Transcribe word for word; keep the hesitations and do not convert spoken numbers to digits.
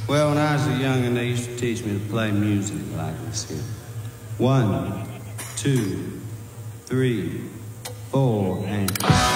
Well, when I was a youngin', they used to teach me to play music like this here. One, two, three, four, and...